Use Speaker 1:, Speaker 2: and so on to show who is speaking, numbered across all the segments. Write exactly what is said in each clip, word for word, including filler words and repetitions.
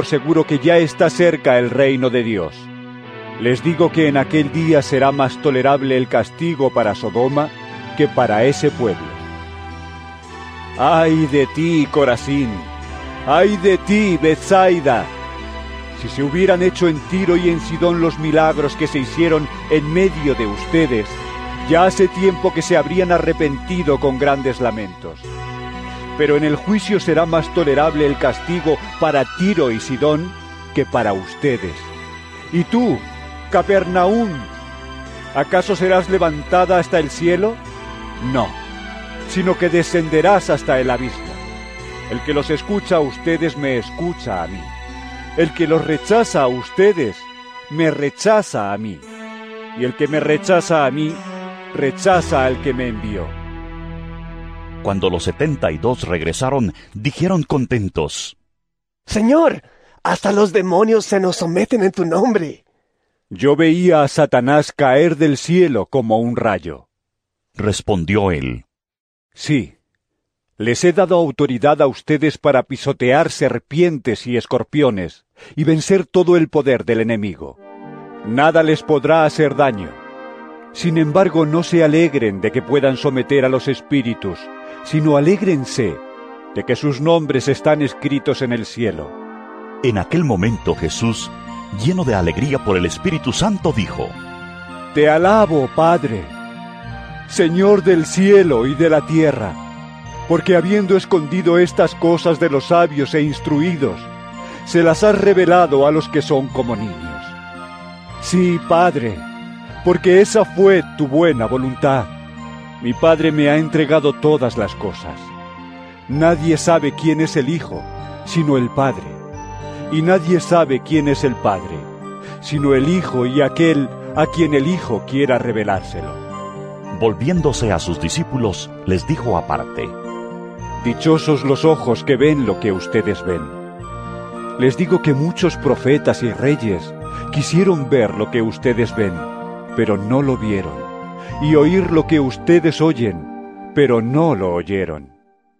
Speaker 1: seguro que ya está cerca el reino de Dios. Les digo que en aquel día será más tolerable el castigo para Sodoma que para ese pueblo. ¡Ay de ti, Corazín! ¡Ay de ti, Betsaida! Si se hubieran hecho en Tiro y en Sidón los milagros que se hicieron en medio de ustedes, ya hace tiempo que se habrían arrepentido con grandes lamentos. Pero en el juicio será más tolerable el castigo para Tiro y Sidón que para ustedes. Y tú, Capernaum, ¿acaso serás levantada hasta el cielo? No, sino que descenderás hasta el abismo. El que los escucha a ustedes me escucha a mí. El que los rechaza a ustedes me rechaza a mí. Y el que me rechaza a mí, rechaza al que me envió.
Speaker 2: Cuando los setenta y dos regresaron, dijeron contentos:
Speaker 3: Señor, hasta los demonios se nos someten en tu nombre.
Speaker 1: Yo veía a Satanás caer del cielo como un rayo.
Speaker 2: Respondió él:
Speaker 1: Sí, les he dado autoridad a ustedes para pisotear serpientes y escorpiones y vencer todo el poder del enemigo. Nada les podrá hacer daño. Sin embargo, no se alegren de que puedan someter a los espíritus, sino alégrense de que sus nombres están escritos en el cielo.
Speaker 2: En aquel momento Jesús, lleno de alegría por el Espíritu Santo, dijo:
Speaker 1: Te alabo, Padre, Señor del cielo y de la tierra, porque habiendo escondido estas cosas de los sabios e instruidos, se las has revelado a los que son como niños. Sí, Padre, porque esa fue tu buena voluntad. Mi Padre me ha entregado todas las cosas. Nadie sabe quién es el Hijo, sino el Padre. Y nadie sabe quién es el Padre, sino el Hijo y aquel a quien el Hijo quiera revelárselo.
Speaker 2: Volviéndose a sus discípulos, les dijo aparte:
Speaker 1: Dichosos los ojos que ven lo que ustedes ven. Les digo que muchos profetas y reyes quisieron ver lo que ustedes ven, pero no lo vieron, y oír lo que ustedes oyen, pero no lo oyeron.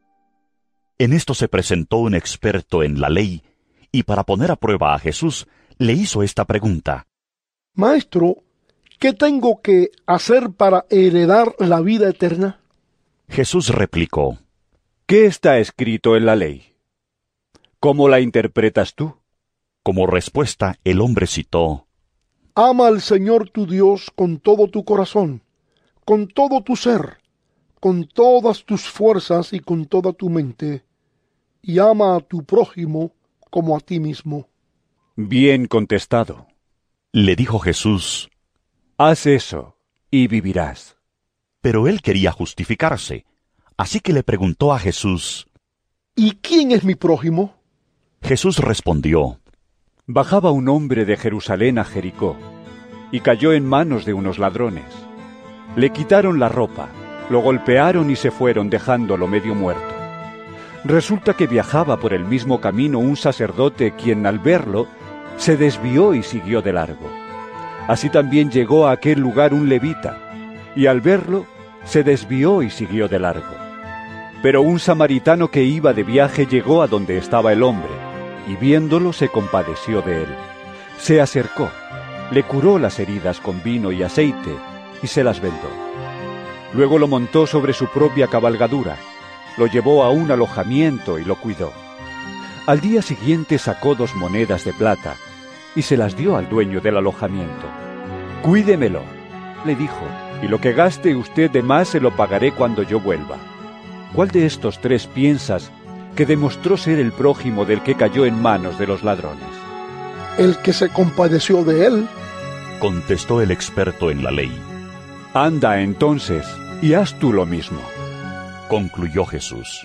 Speaker 2: En esto se presentó un experto en la ley, y para poner a prueba a Jesús, le hizo esta pregunta:
Speaker 4: Maestro, ¿qué tengo que hacer para heredar la vida eterna?
Speaker 2: Jesús replicó:
Speaker 1: ¿Qué está escrito en la ley? ¿Cómo la interpretas tú?
Speaker 2: Como respuesta, el hombre citó:
Speaker 4: Ama al Señor tu Dios con todo tu corazón, con todo tu ser, con todas tus fuerzas y con toda tu mente, y ama a tu prójimo como a ti mismo.
Speaker 1: Bien contestado.
Speaker 2: Le dijo Jesús:
Speaker 1: Haz eso y vivirás.
Speaker 2: Pero él quería justificarse, así que le preguntó a Jesús:
Speaker 4: ¿Y quién es mi prójimo?
Speaker 2: Jesús respondió:
Speaker 1: Bajaba un hombre de Jerusalén a Jericó, y cayó en manos de unos ladrones. Le quitaron la ropa, lo golpearon y se fueron dejándolo medio muerto. Resulta que viajaba por el mismo camino un sacerdote quien al verlo se desvió y siguió de largo. Así también llegó a aquel lugar un levita, y al verlo se desvió y siguió de largo. Pero un samaritano que iba de viaje llegó a donde estaba el hombre, y viéndolo se compadeció de él. Se acercó, le curó las heridas con vino y aceite, y se las vendó. Luego lo montó sobre su propia cabalgadura, lo llevó a un alojamiento y lo cuidó. Al día siguiente sacó dos monedas de plata, y se las dio al dueño del alojamiento. «Cuídemelo», le dijo, «y lo que gaste usted de más se lo pagaré cuando yo vuelva». ¿Cuál de estos tres piensas que demostró ser el prójimo del que cayó en manos de los ladrones?
Speaker 4: El que se compadeció de él,
Speaker 2: contestó el experto en la ley.
Speaker 1: Anda entonces, y haz tú lo mismo,
Speaker 2: concluyó Jesús.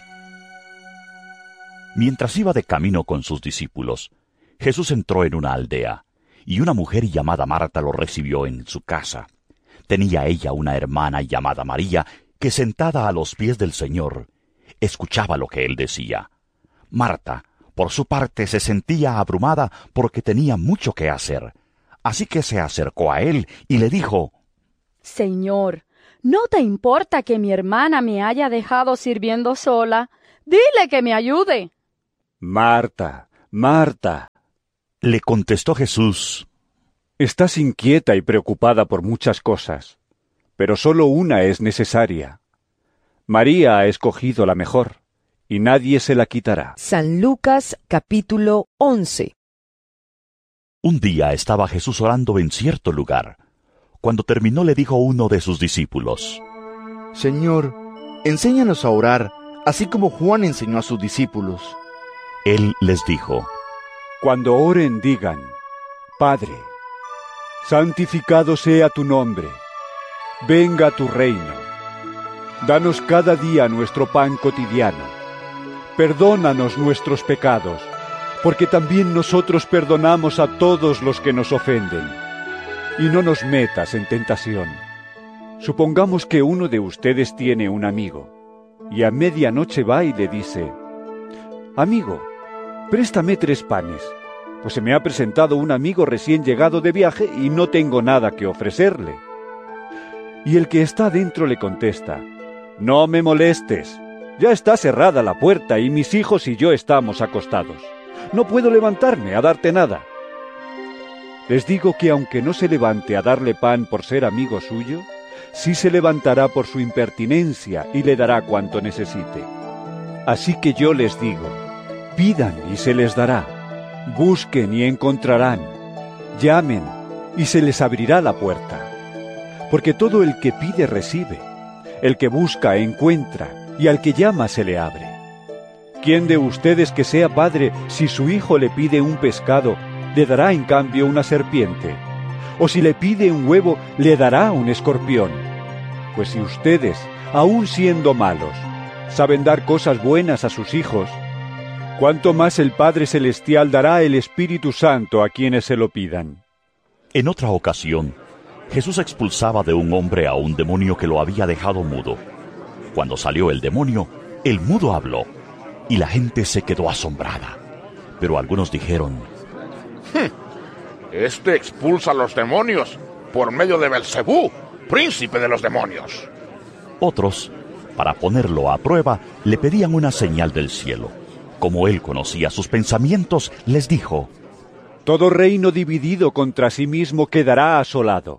Speaker 2: Mientras iba de camino con sus discípulos, Jesús entró en una aldea, y una mujer llamada Marta lo recibió en su casa. Tenía ella una hermana llamada María, que sentada a los pies del Señor, escuchaba lo que él decía. Marta, por su parte, se sentía abrumada porque tenía mucho que hacer. Así que se acercó a él y le dijo:
Speaker 5: Señor, ¿no te importa que mi hermana me haya dejado sirviendo sola? Dile que me ayude.
Speaker 1: Marta, Marta,
Speaker 2: Le contestó Jesús:
Speaker 1: Estás inquieta y preocupada por muchas cosas, pero solo una es necesaria. María ha escogido la mejor, y nadie se la quitará.
Speaker 6: San Lucas capítulo once.
Speaker 2: Un día estaba Jesús orando en cierto lugar. Cuando terminó le dijo uno de sus discípulos:
Speaker 7: Señor, enséñanos a orar, así como Juan enseñó a sus discípulos.
Speaker 2: Él les dijo:
Speaker 1: Cuando oren digan: Padre, santificado sea tu nombre, venga tu reino. Danos cada día nuestro pan cotidiano. Perdónanos nuestros pecados, porque también nosotros perdonamos a todos los que nos ofenden. Y no nos metas en tentación. Supongamos que uno de ustedes tiene un amigo, y a medianoche va y le dice: Amigo, préstame tres panes, pues se me ha presentado un amigo recién llegado de viaje y no tengo nada que ofrecerle. Y el que está dentro le contesta: No me molestes, ya está cerrada la puerta y mis hijos y yo estamos acostados. No puedo levantarme a darte nada. Les digo que aunque no se levante a darle pan por ser amigo suyo, sí se levantará por su impertinencia y le dará cuanto necesite. Así que yo les digo: pidan y se les dará, busquen y encontrarán, llamen y se les abrirá la puerta. Porque todo el que pide recibe, el que busca encuentra, y al que llama se le abre. ¿Quién de ustedes que sea padre, si su hijo le pide un pescado, le dará en cambio una serpiente? ¿O si le pide un huevo, le dará un escorpión? Pues si ustedes, aun siendo malos, saben dar cosas buenas a sus hijos, ¿cuánto más el Padre Celestial dará el Espíritu Santo a quienes se lo pidan?
Speaker 2: En otra ocasión, Jesús expulsaba de un hombre a un demonio que lo había dejado mudo. Cuando salió el demonio, el mudo habló, y la gente se quedó asombrada. Pero algunos dijeron:
Speaker 8: Este expulsa a los demonios por medio de Belcebú, príncipe de los demonios.
Speaker 2: Otros, para ponerlo a prueba, le pedían una señal del cielo. Como él conocía sus pensamientos, les dijo:
Speaker 1: Todo reino dividido contra sí mismo quedará asolado,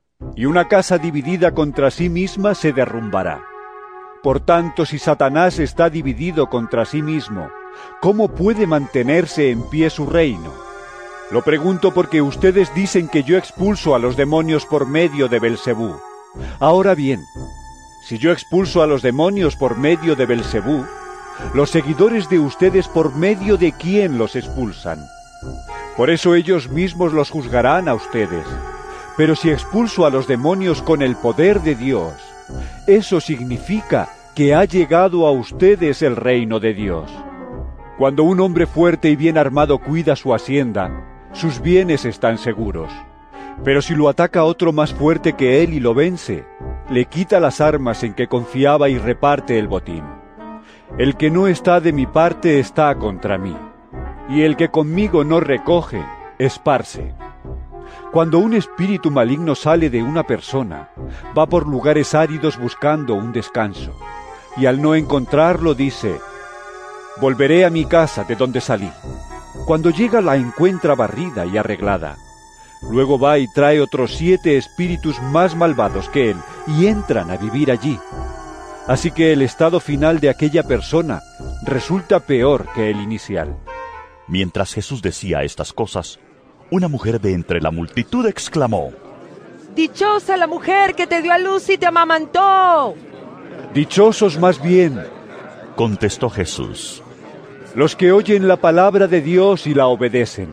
Speaker 1: y una casa dividida contra sí misma se derrumbará. Por tanto, si Satanás está dividido contra sí mismo, ¿cómo puede mantenerse en pie su reino? Lo pregunto porque ustedes dicen que yo expulso a los demonios por medio de Belcebú. Ahora bien, si yo expulso a los demonios por medio de Belcebú, los seguidores de ustedes por medio de quién los expulsan. Por eso ellos mismos los juzgarán a ustedes. Pero si expulso a los demonios con el poder de Dios, eso significa que ha llegado a ustedes el reino de Dios. Cuando un hombre fuerte y bien armado cuida su hacienda, sus bienes están seguros. Pero si lo ataca otro más fuerte que él y lo vence, le quita las armas en que confiaba y reparte el botín. El que no está de mi parte está contra mí, y el que conmigo no recoge, esparce. Cuando un espíritu maligno sale de una persona, va por lugares áridos buscando un descanso, y al no encontrarlo dice: volveré a mi casa de donde salí. Cuando llega la encuentra barrida y arreglada. Luego va y trae otros siete espíritus más malvados que él, y entran a vivir allí. Así que el estado final de aquella persona resulta peor que el inicial.
Speaker 2: Mientras Jesús decía estas cosas, una mujer de entre la multitud exclamó:
Speaker 6: Dichosa la mujer que te dio a luz y te amamantó.
Speaker 1: Dichosos más bien,
Speaker 2: contestó Jesús,
Speaker 1: los que oyen la palabra de Dios y la obedecen.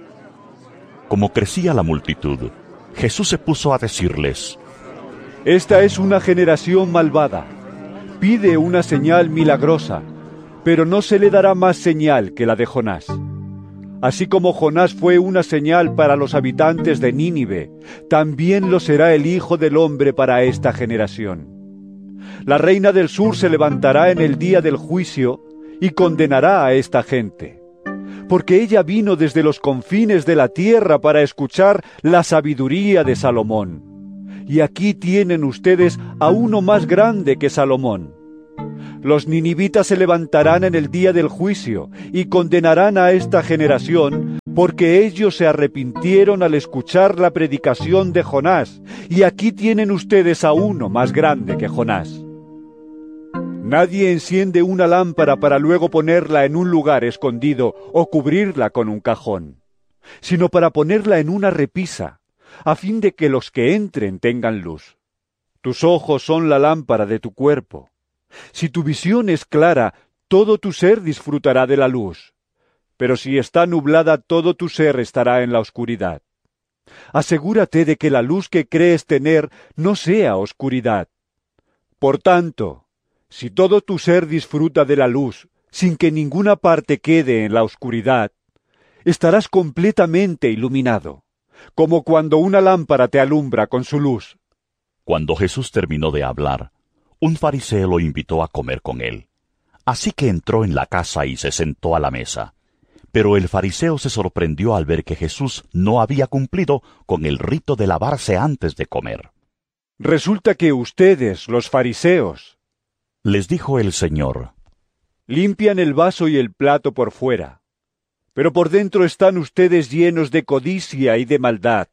Speaker 2: Como crecía la multitud, Jesús se puso a decirles:
Speaker 1: Esta es una generación malvada. Pide una señal milagrosa, pero no se le dará más señal que la de Jonás. Así como Jonás fue una señal para los habitantes de Nínive, también lo será el Hijo del Hombre para esta generación. La reina del sur se levantará en el día del juicio y condenará a esta gente, porque ella vino desde los confines de la tierra para escuchar la sabiduría de Salomón. Y aquí tienen ustedes a uno más grande que Salomón. Los ninivitas se levantarán en el día del juicio y condenarán a esta generación porque ellos se arrepintieron al escuchar la predicación de Jonás, y aquí tienen ustedes a uno más grande que Jonás. Nadie enciende una lámpara para luego ponerla en un lugar escondido o cubrirla con un cajón, sino para ponerla en una repisa, a fin de que los que entren tengan luz. Tus ojos son la lámpara de tu cuerpo. Si tu visión es clara, todo tu ser disfrutará de la luz. Pero si está nublada, todo tu ser estará en la oscuridad. Asegúrate de que la luz que crees tener no sea oscuridad. Por tanto, si todo tu ser disfruta de la luz, sin que ninguna parte quede en la oscuridad, estarás completamente iluminado, como cuando una lámpara te alumbra con su luz.
Speaker 2: Cuando Jesús terminó de hablar, un fariseo lo invitó a comer con él. Así que entró en la casa y se sentó a la mesa. Pero el fariseo se sorprendió al ver que Jesús no había cumplido con el rito de lavarse antes de comer.
Speaker 1: Resulta que ustedes, los fariseos,
Speaker 2: les dijo el Señor,
Speaker 1: limpian el vaso y el plato por fuera, pero por dentro están ustedes llenos de codicia y de maldad.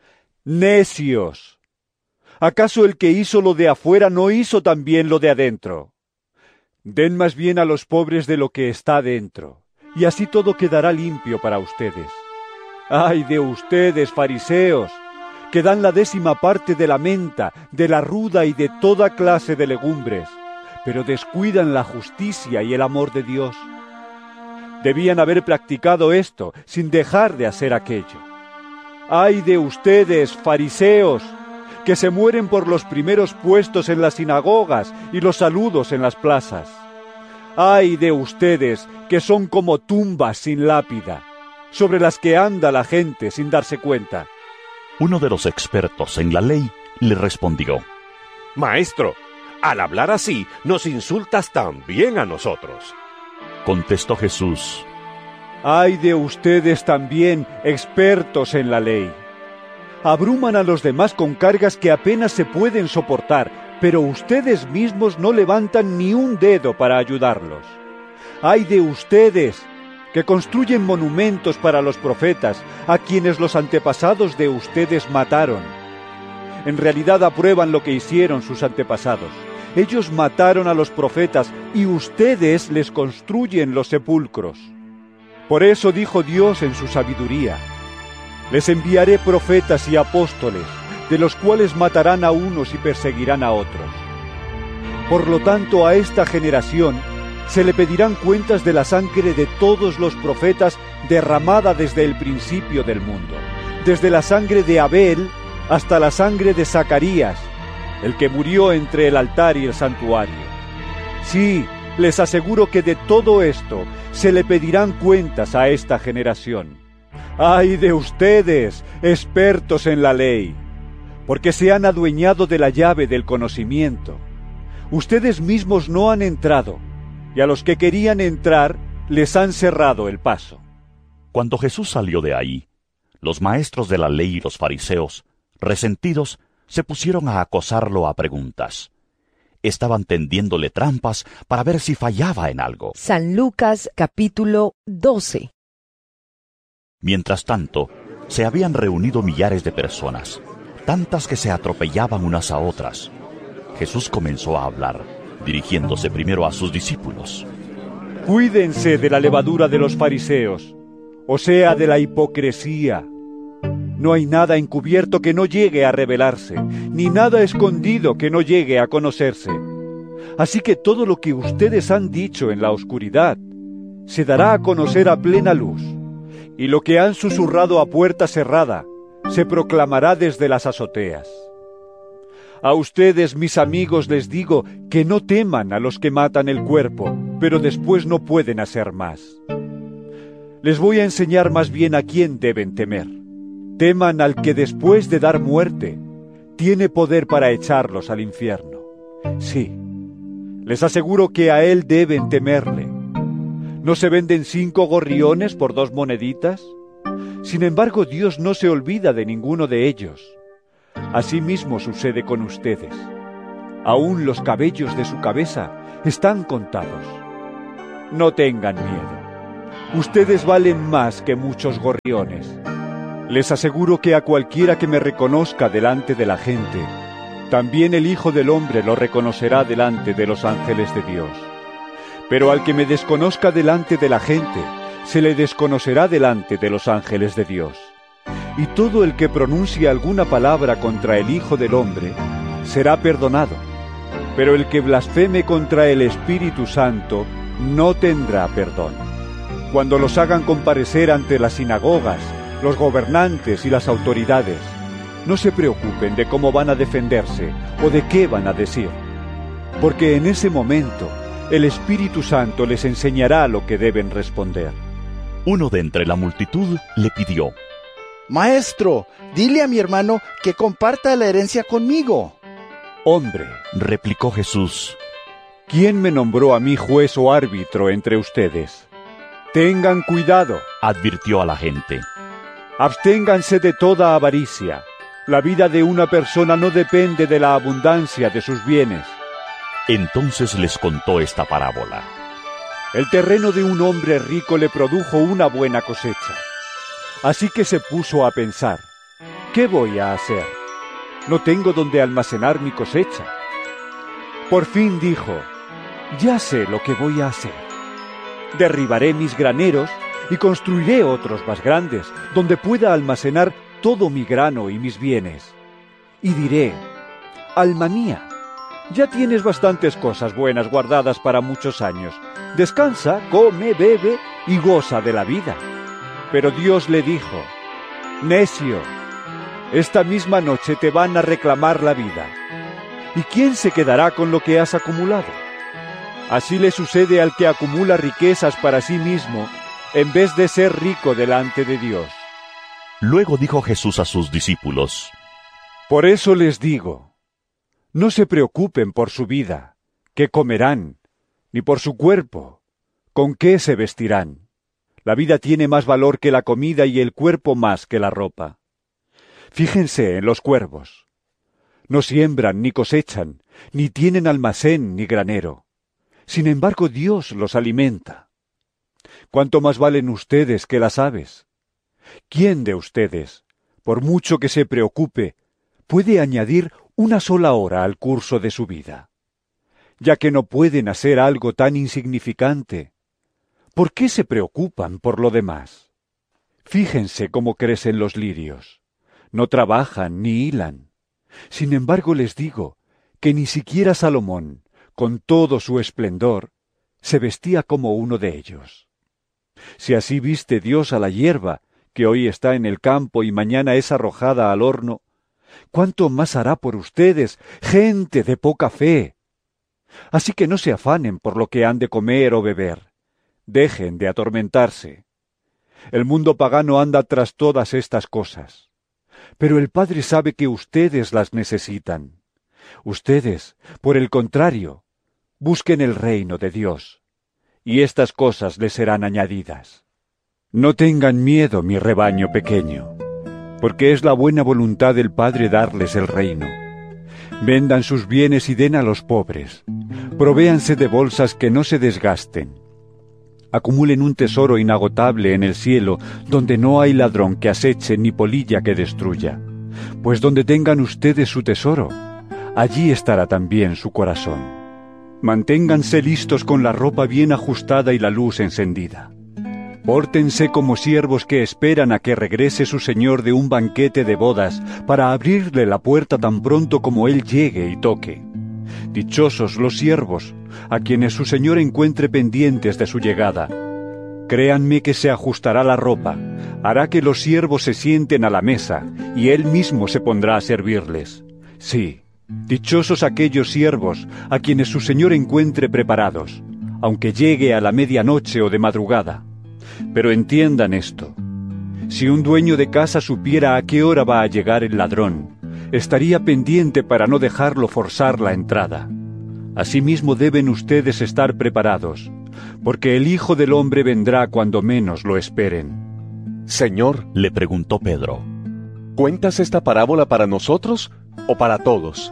Speaker 1: ¡Necios! ¿Acaso el que hizo lo de afuera no hizo también lo de adentro? Den más bien a los pobres de lo que está dentro, y así todo quedará limpio para ustedes. ¡Ay de ustedes, fariseos, que dan la décima parte de la menta, de la ruda y de toda clase de legumbres, pero descuidan la justicia y el amor de Dios! Debían haber practicado esto sin dejar de hacer aquello. ¡Ay de ustedes, fariseos, que se mueren por los primeros puestos en las sinagogas y los saludos en las plazas! ¡Ay de ustedes, que son como tumbas sin lápida, sobre las que anda la gente sin darse cuenta!
Speaker 2: Uno de los expertos en la ley le respondió,
Speaker 9: Maestro, al hablar así, nos insultas también a nosotros.
Speaker 2: Contestó Jesús,
Speaker 1: ¡ay de ustedes también, expertos en la ley! Abruman a los demás con cargas que apenas se pueden soportar, pero ustedes mismos no levantan ni un dedo para ayudarlos. ¡Ay de ustedes, que construyen monumentos para los profetas, a quienes los antepasados de ustedes mataron! En realidad aprueban lo que hicieron sus antepasados. Ellos mataron a los profetas y ustedes les construyen los sepulcros. Por eso dijo Dios en su sabiduría, les enviaré profetas y apóstoles, de los cuales matarán a unos y perseguirán a otros. Por lo tanto, a esta generación se le pedirán cuentas de la sangre de todos los profetas derramada desde el principio del mundo, desde la sangre de Abel hasta la sangre de Zacarías, el que murió entre el altar y el santuario. Sí, les aseguro que de todo esto se le pedirán cuentas a esta generación. ¡Ay de ustedes, expertos en la ley! Porque se han adueñado de la llave del conocimiento. Ustedes mismos no han entrado, y a los que querían entrar les han cerrado el paso.
Speaker 2: Cuando Jesús salió de ahí, los maestros de la ley y los fariseos, resentidos, se pusieron a acosarlo a preguntas. Estaban tendiéndole trampas para ver si fallaba en algo.
Speaker 6: San Lucas capítulo doce.
Speaker 2: Mientras tanto, se habían reunido millares de personas, tantas que se atropellaban unas a otras. Jesús comenzó a hablar, dirigiéndose primero a sus discípulos.
Speaker 1: Cuídense de la levadura de los fariseos, o sea, de la hipocresía. No hay nada encubierto que no llegue a revelarse, ni nada escondido que no llegue a conocerse. Así que todo lo que ustedes han dicho en la oscuridad se dará a conocer a plena luz, y lo que han susurrado a puerta cerrada se proclamará desde las azoteas. A ustedes, mis amigos, les digo que no teman a los que matan el cuerpo, pero después no pueden hacer más. Les voy a enseñar más bien a quién deben temer. Teman al que después de dar muerte, tiene poder para echarlos al infierno. Sí, les aseguro que a él deben temerle. ¿No se venden cinco gorriones por dos moneditas? Sin embargo, Dios no se olvida de ninguno de ellos. Asimismo sucede con ustedes. Aún los cabellos de su cabeza están contados. No tengan miedo. ustedes valen más que muchos gorriones. Les aseguro que a cualquiera que me reconozca delante de la gente, también el Hijo del Hombre lo reconocerá delante de los ángeles de Dios. Pero al que me desconozca delante de la gente, se le desconocerá delante de los ángeles de Dios. Y todo el que pronuncie alguna palabra contra el Hijo del Hombre será perdonado, pero el que blasfeme contra el Espíritu Santo no tendrá perdón. Cuando los hagan comparecer ante las sinagogas, los gobernantes y las autoridades, no se preocupen de cómo van a defenderse o de qué van a decir, porque en ese momento el Espíritu Santo les enseñará lo que deben responder.
Speaker 2: Uno de entre la multitud le pidió:
Speaker 7: Maestro, dile a mi hermano que comparta la herencia conmigo.
Speaker 1: Hombre,
Speaker 2: replicó Jesús,
Speaker 1: ¿quién me nombró a mí juez o árbitro entre ustedes? Tengan cuidado,
Speaker 2: advirtió a la gente.
Speaker 1: Absténganse de toda avaricia. La vida de una persona no depende de la abundancia de sus bienes.
Speaker 2: Entonces les contó esta parábola.
Speaker 1: El terreno de un hombre rico le produjo una buena cosecha. Así que se puso a pensar, ¿qué voy a hacer? No tengo donde almacenar mi cosecha. Por fin dijo, ya sé lo que voy a hacer. Derribaré mis graneros y construiré otros más grandes, donde pueda almacenar todo mi grano y mis bienes. Y diré, alma mía, ya tienes bastantes cosas buenas guardadas para muchos años. Descansa, come, bebe y goza de la vida. Pero Dios le dijo, necio, esta misma noche te van a reclamar la vida. ¿Y quién se quedará con lo que has acumulado? Así le sucede al que acumula riquezas para sí mismo, en vez de ser rico delante de Dios.
Speaker 2: Luego dijo Jesús a sus discípulos:
Speaker 1: Por eso les digo, no se preocupen por su vida, qué comerán, ni por su cuerpo, con qué se vestirán. La vida tiene más valor que la comida y el cuerpo más que la ropa. Fíjense en los cuervos. No siembran ni cosechan, ni tienen almacén ni granero. Sin embargo, Dios los alimenta. ¿Cuánto más valen ustedes que las aves? ¿Quién de ustedes, por mucho que se preocupe, puede añadir una sola hora al curso de su vida? Ya que no pueden hacer algo tan insignificante, ¿por qué se preocupan por lo demás? Fíjense cómo crecen los lirios. No trabajan ni hilan. Sin embargo, les digo que ni siquiera Salomón, con todo su esplendor, se vestía como uno de ellos. Si así viste Dios a la hierba, que hoy está en el campo y mañana es arrojada al horno, ¿cuánto más hará por ustedes, gente de poca fe? Así que no se afanen por lo que han de comer o beber. Dejen de atormentarse. El mundo pagano anda tras todas estas cosas. Pero el Padre sabe que ustedes las necesitan. Ustedes, por el contrario, busquen el reino de Dios, y estas cosas les serán añadidas. No tengan miedo, mi rebaño pequeño, porque es la buena voluntad del Padre darles el reino. Vendan sus bienes y den a los pobres. Provéanse de bolsas que no se desgasten. Acumulen un tesoro inagotable en el cielo, donde no hay ladrón que aceche ni polilla que destruya. Pues donde tengan ustedes su tesoro, allí estará también su corazón. Manténganse listos con la ropa bien ajustada y la luz encendida. Pórtense como siervos que esperan a que regrese su señor de un banquete de bodas, para abrirle la puerta tan pronto como él llegue y toque. Dichosos los siervos, a quienes su señor encuentre pendientes de su llegada. Créanme que se ajustará la ropa, hará que los siervos se sienten a la mesa, y él mismo se pondrá a servirles. Sí, dichosos aquellos siervos, a quienes su señor encuentre preparados, aunque llegue a la medianoche o de madrugada. Pero entiendan esto, si un dueño de casa supiera a qué hora va a llegar el ladrón, estaría pendiente para no dejarlo forzar la entrada. Asimismo deben ustedes estar preparados, porque el Hijo del Hombre vendrá cuando menos lo esperen.
Speaker 9: Señor,
Speaker 2: le preguntó Pedro,
Speaker 9: ¿cuentas esta parábola para nosotros o para todos?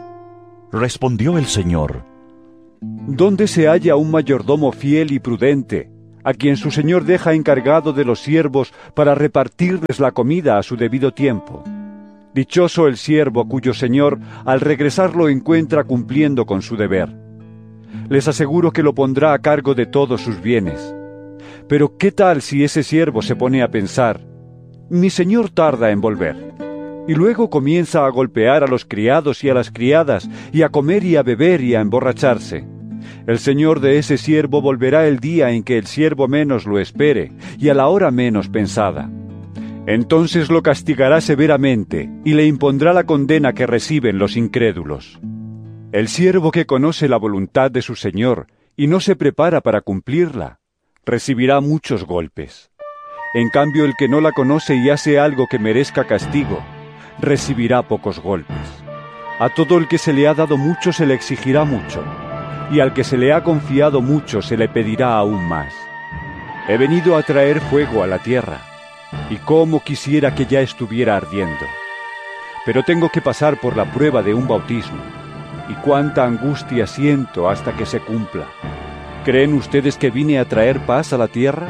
Speaker 2: Respondió el Señor,
Speaker 1: ¿dónde se halla un mayordomo fiel y prudente, a quien su señor deja encargado de los siervos para repartirles la comida a su debido tiempo. Dichoso el siervo cuyo señor al regresar lo encuentra cumpliendo con su deber. Les aseguro que lo pondrá a cargo de todos sus bienes. Pero ¿qué tal si ese siervo se pone a pensar: mi señor tarda en volver? Y luego comienza a golpear a los criados y a las criadas, y a comer y a beber y a emborracharse. El señor de ese siervo volverá el día en que el siervo menos lo espere, y a la hora menos pensada. Entonces lo castigará severamente, y le impondrá la condena que reciben los incrédulos. El siervo que conoce la voluntad de su señor, y no se prepara para cumplirla, recibirá muchos golpes. En cambio, el que no la conoce y hace algo que merezca castigo, recibirá pocos golpes. A todo el que se le ha dado mucho se le exigirá mucho, y al que se le ha confiado mucho se le pedirá aún más. He venido a traer fuego a la tierra, y cómo quisiera que ya estuviera ardiendo. Pero tengo que pasar por la prueba de un bautismo, y cuánta angustia siento hasta que se cumpla. ¿Creen ustedes que vine a traer paz a la tierra?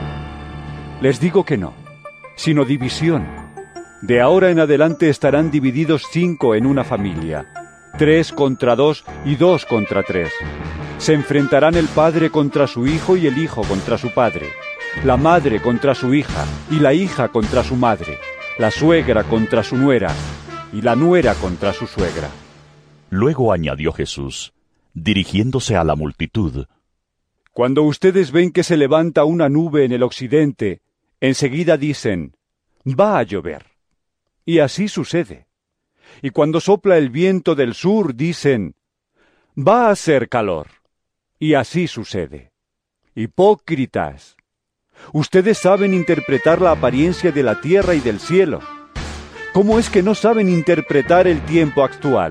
Speaker 1: Les digo que no, sino división. De ahora en adelante estarán divididos cinco en una familia, tres contra dos y dos contra tres. Se enfrentarán el padre contra su hijo y el hijo contra su padre, la madre contra su hija y la hija contra su madre, la suegra contra su nuera y la nuera contra su suegra.
Speaker 2: Luego añadió Jesús, dirigiéndose a la multitud:
Speaker 1: Cuando ustedes ven que se levanta una nube en el occidente, enseguida dicen: va a llover. Y así sucede. Y cuando sopla el viento del sur, dicen: va a hacer calor. Y así sucede. Hipócritas. Ustedes saben interpretar la apariencia de la tierra y del cielo. ¿Cómo es que no saben interpretar el tiempo actual?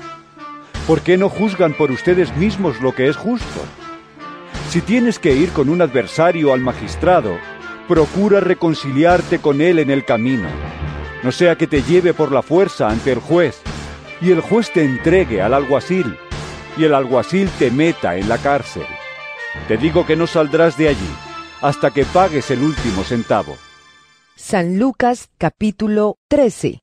Speaker 1: ¿Por qué no juzgan por ustedes mismos lo que es justo? Si tienes que ir con un adversario al magistrado, procura reconciliarte con él en el camino. No sea que te lleve por la fuerza ante el juez, y el juez te entregue al alguacil, y el alguacil te meta en la cárcel. Te digo que no saldrás de allí hasta que pagues el último centavo.
Speaker 6: San Lucas capítulo trece.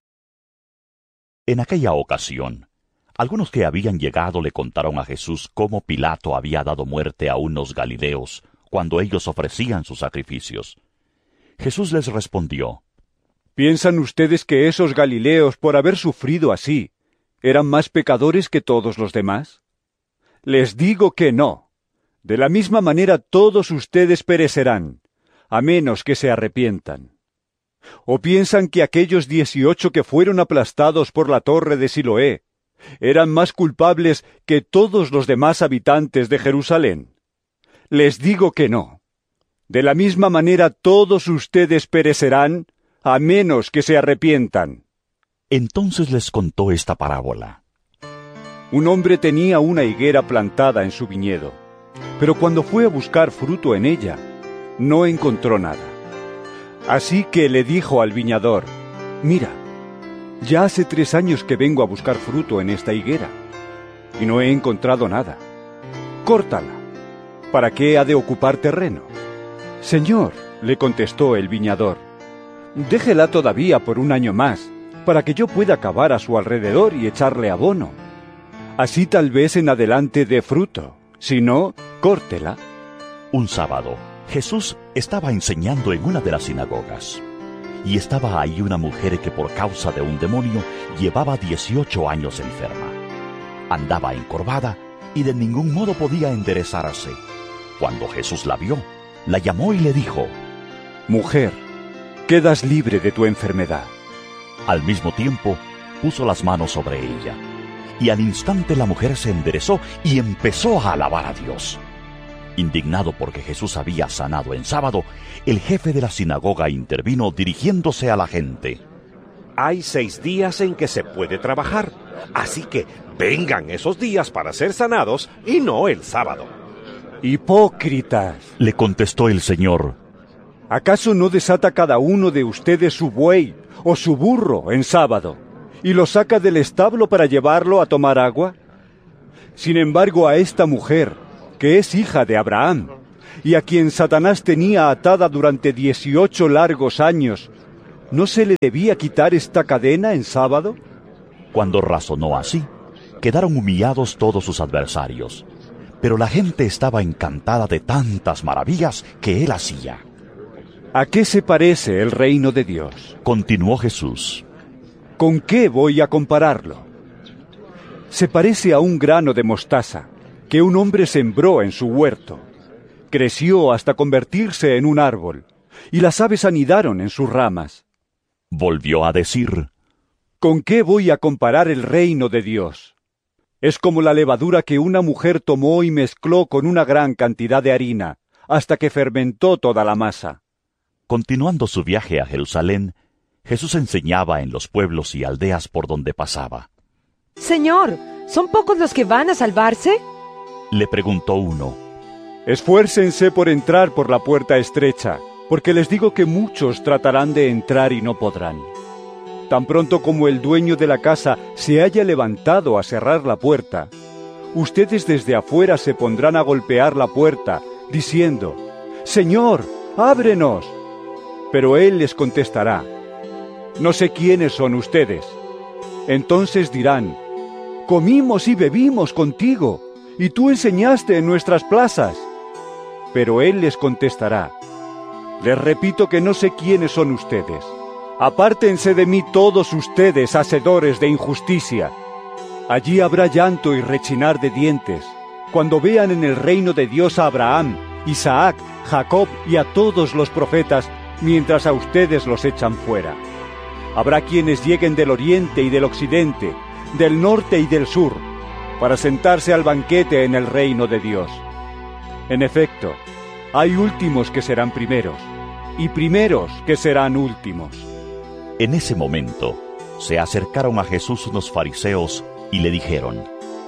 Speaker 2: En aquella ocasión, algunos que habían llegado le contaron a Jesús cómo Pilato había dado muerte a unos galileos cuando ellos ofrecían sus sacrificios. Jesús les respondió:
Speaker 1: ¿Piensan ustedes que esos galileos, por haber sufrido así, eran más pecadores que todos los demás? Les digo que no. De la misma manera todos ustedes perecerán, a menos que se arrepientan. ¿O piensan que aquellos dieciocho que fueron aplastados por la torre de Siloé eran más culpables que todos los demás habitantes de Jerusalén? Les digo que no. De la misma manera todos ustedes perecerán, a menos que se arrepientan.
Speaker 2: Entonces les contó esta parábola.
Speaker 1: Un hombre tenía una higuera plantada en su viñedo, pero cuando fue a buscar fruto en ella, no encontró nada. Así que le dijo al viñador: mira, ya hace tres años que vengo a buscar fruto en esta higuera, y no he encontrado nada. Córtala. ¿Para qué ha de ocupar terreno? Señor, le contestó el viñador, déjela todavía por un año más, para que yo pueda cavar a su alrededor y echarle abono. Así tal vez en adelante dé fruto, si no, córtela.
Speaker 2: Un sábado, Jesús estaba enseñando en una de las sinagogas, y estaba ahí una mujer que por causa de un demonio llevaba dieciocho años enferma. Andaba encorvada y de ningún modo podía enderezarse. Cuando Jesús la vio, la llamó y le dijo:
Speaker 1: Mujer, quedas libre de tu enfermedad.
Speaker 2: Al mismo tiempo, puso las manos sobre ella, y al instante la mujer se enderezó y empezó a alabar a Dios. Indignado porque Jesús había sanado en sábado, el jefe de la sinagoga intervino dirigiéndose a la gente:
Speaker 9: Hay seis días en que se puede trabajar, así que vengan esos días para ser sanados y no el sábado.
Speaker 1: Hipócritas,
Speaker 2: le contestó el Señor.
Speaker 1: ¿Acaso no desata cada uno de ustedes su buey o su burro en sábado y lo saca del establo para llevarlo a tomar agua? Sin embargo, a esta mujer, que es hija de Abraham, y a quien Satanás tenía atada durante dieciocho largos años, ¿no se le debía quitar esta cadena en sábado?
Speaker 2: Cuando razonó así, quedaron humillados todos sus adversarios. Pero la gente estaba encantada de tantas maravillas que él hacía.
Speaker 1: ¿A qué se parece el reino de Dios?
Speaker 2: Continuó Jesús.
Speaker 1: ¿Con qué voy a compararlo? Se parece a un grano de mostaza que un hombre sembró en su huerto. Creció hasta convertirse en un árbol, y las aves anidaron en sus ramas.
Speaker 2: Volvió a decir:
Speaker 1: ¿Con qué voy a comparar el reino de Dios? Es como la levadura que una mujer tomó y mezcló con una gran cantidad de harina, hasta que fermentó toda la masa.
Speaker 2: Continuando su viaje a Jerusalén, Jesús enseñaba en los pueblos y aldeas por donde pasaba.
Speaker 6: Señor, ¿son pocos los que van a salvarse?
Speaker 2: Le preguntó uno.
Speaker 1: Esfuércense por entrar por la puerta estrecha, porque les digo que muchos tratarán de entrar y no podrán. Tan pronto como el dueño de la casa se haya levantado a cerrar la puerta, ustedes desde afuera se pondrán a golpear la puerta, diciendo: «Señor, ábrenos». Pero él les contestará: «No sé quiénes son ustedes». Entonces dirán: «Comimos y bebimos contigo, y tú enseñaste en nuestras plazas». Pero él les contestará: «Les repito que no sé quiénes son ustedes. Apártense de mí todos ustedes, hacedores de injusticia». Allí habrá llanto y rechinar de dientes, cuando vean en el reino de Dios a Abraham, Isaac, Jacob y a todos los profetas, mientras a ustedes los echan fuera. Habrá quienes lleguen del oriente y del occidente, del norte y del sur, para sentarse al banquete en el reino de Dios. En efecto, hay últimos que serán primeros, y primeros que serán últimos.
Speaker 2: En ese momento, se acercaron a Jesús unos fariseos y le dijeron: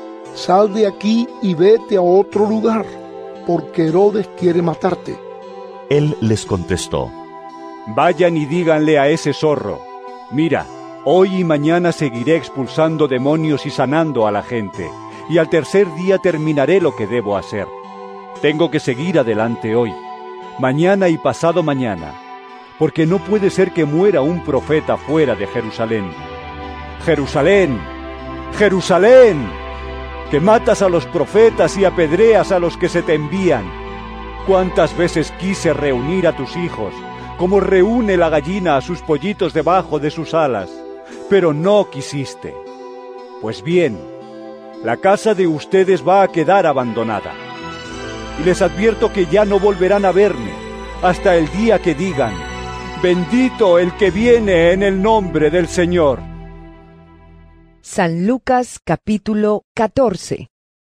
Speaker 4: Sal de aquí y vete a otro lugar, porque Herodes quiere matarte.
Speaker 2: Él les contestó:
Speaker 1: Vayan y díganle a ese zorro: mira, hoy y mañana seguiré expulsando demonios y sanando a la gente, y al tercer día terminaré lo que debo hacer. Tengo que seguir adelante hoy, mañana y pasado mañana, porque no puede ser que muera un profeta fuera de Jerusalén. ¡Jerusalén! ¡Jerusalén! Que matas a los profetas y apedreas a los que se te envían. ¿Cuántas veces quise reunir a tus hijos, como reúne la gallina a sus pollitos debajo de sus alas? Pero no quisiste. Pues bien, la casa de ustedes va a quedar abandonada. Y les advierto que ya no volverán a verme, hasta el día que digan: bendito el que viene en el nombre del Señor.
Speaker 6: San Lucas capítulo catorce.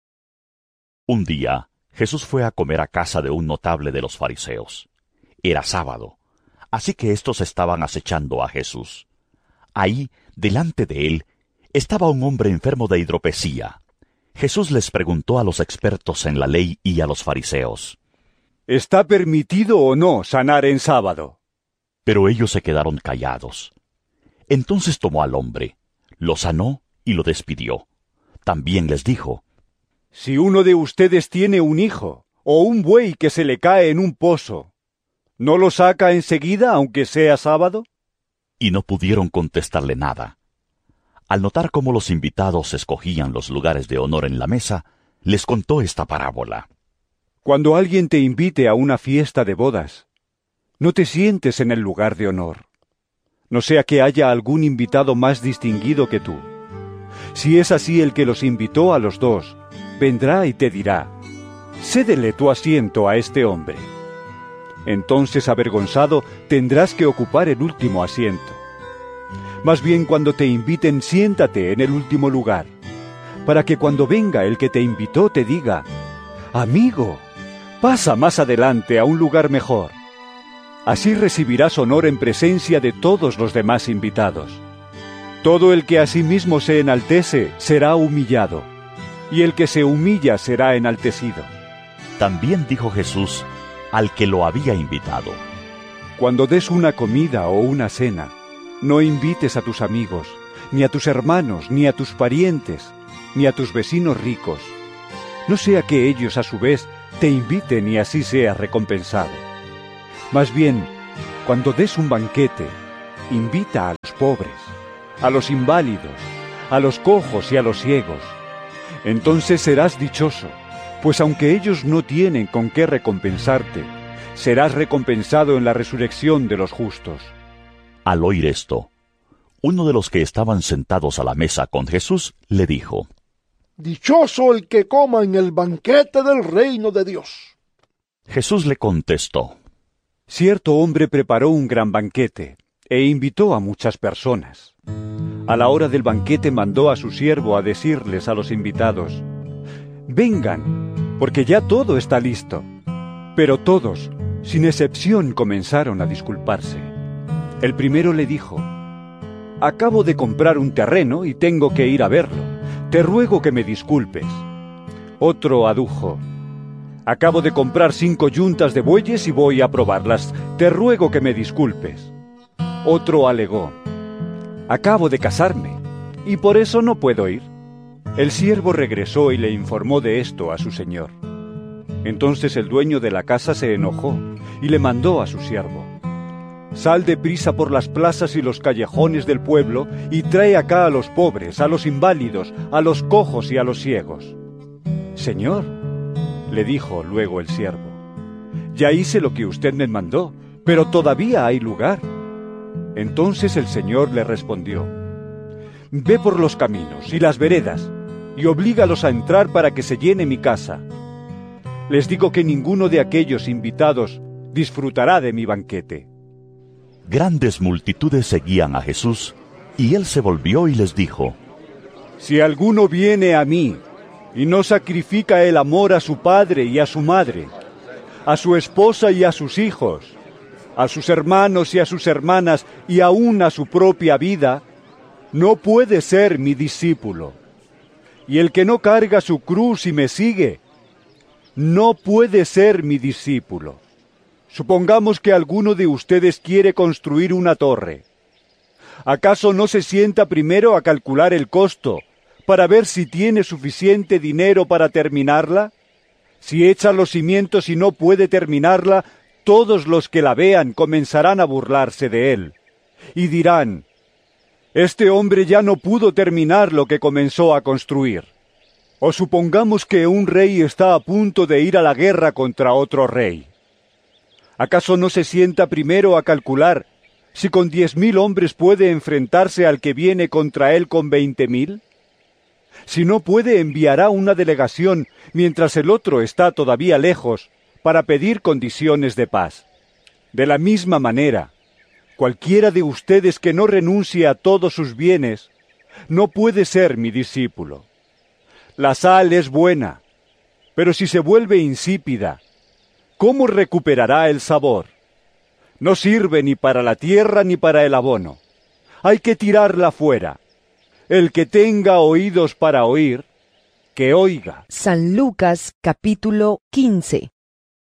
Speaker 2: Un día, Jesús fue a comer a casa de un notable de los fariseos. Era sábado, así que éstos estaban acechando a Jesús. Ahí, delante de él, estaba un hombre enfermo de hidropesía. Jesús les preguntó a los expertos en la ley y a los fariseos:
Speaker 1: ¿está permitido o no sanar en sábado?
Speaker 2: Pero ellos se quedaron callados. Entonces tomó al hombre, lo sanó y lo despidió. También les dijo:
Speaker 1: si uno de ustedes tiene un hijo o un buey que se le cae en un pozo, ¿no lo saca enseguida aunque sea sábado?
Speaker 2: Y no pudieron contestarle nada. Al notar cómo los invitados escogían los lugares de honor en la mesa, les contó esta parábola.
Speaker 1: Cuando alguien te invite a una fiesta de bodas, no te sientes en el lugar de honor, no sea que haya algún invitado más distinguido que tú. Si es así, el que los invitó a los dos vendrá y te dirá: cédele tu asiento a este hombre. Entonces, avergonzado, tendrás que ocupar el último asiento. Más bien, cuando te inviten, siéntate en el último lugar, para que cuando venga el que te invitó te diga: amigo, pasa más adelante a un lugar mejor. Así recibirás honor en presencia de todos los demás invitados. Todo el que a sí mismo se enaltece será humillado, y el que se humilla será enaltecido.
Speaker 2: También dijo Jesús al que lo había invitado:
Speaker 1: cuando des una comida o una cena, no invites a tus amigos, ni a tus hermanos, ni a tus parientes, ni a tus vecinos ricos, no sea que ellos a su vez te inviten y así seas recompensado. Más bien, cuando des un banquete, invita a los pobres, a los inválidos, a los cojos y a los ciegos. Entonces serás dichoso, pues aunque ellos no tienen con qué recompensarte, serás recompensado en la resurrección de los justos.
Speaker 2: Al oír esto, uno de los que estaban sentados a la mesa con Jesús le dijo:
Speaker 4: Dichoso el que coma en el banquete del reino de Dios.
Speaker 2: Jesús le contestó:
Speaker 1: Cierto hombre preparó un gran banquete e invitó a muchas personas. A la hora del banquete mandó a su siervo a decirles a los invitados: Vengan, porque ya todo está listo. Pero todos, sin excepción, comenzaron a disculparse. El primero le dijo: Acabo de comprar un terreno y tengo que ir a verlo. Te ruego que me disculpes. Otro adujo: Acabo de comprar cinco yuntas de bueyes y voy a probarlas. Te ruego que me disculpes. Otro alegó: Acabo de casarme y por eso no puedo ir. El siervo regresó y le informó de esto a su señor. Entonces el dueño de la casa se enojó y le mandó a su siervo: Sal deprisa por las plazas y los callejones del pueblo y trae acá a los pobres, a los inválidos, a los cojos y a los ciegos. Señor, le dijo luego el siervo, ya hice lo que usted me mandó, pero todavía hay lugar. Entonces el Señor le respondió: Ve por los caminos y las veredas y oblígalos a entrar para que se llene mi casa. Les digo que ninguno de aquellos invitados disfrutará de mi banquete.
Speaker 2: Grandes multitudes seguían a Jesús, y él se volvió y les dijo:
Speaker 1: Si alguno viene a mí y no sacrifica el amor a su padre y a su madre, a su esposa y a sus hijos, a sus hermanos y a sus hermanas y aún a su propia vida, no puede ser mi discípulo. Y el que no carga su cruz y me sigue, no puede ser mi discípulo. Supongamos que alguno de ustedes quiere construir una torre. ¿Acaso no se sienta primero a calcular el costo para ver si tiene suficiente dinero para terminarla? Si echa los cimientos y no puede terminarla, todos los que la vean comenzarán a burlarse de él y dirán: Este hombre ya no pudo terminar lo que comenzó a construir. O supongamos que un rey está a punto de ir a la guerra contra otro rey. ¿Acaso no se sienta primero a calcular si con diez mil hombres puede enfrentarse al que viene contra él con veinte mil? Si no puede, enviará una delegación mientras el otro está todavía lejos para pedir condiciones de paz. De la misma manera, cualquiera de ustedes que no renuncie a todos sus bienes no puede ser mi discípulo. La sal es buena, pero si se vuelve insípida, ¿cómo recuperará el sabor? No sirve ni para la tierra ni para el abono. Hay que tirarla fuera. El que tenga oídos para oír, que oiga.
Speaker 6: San Lucas capítulo quince.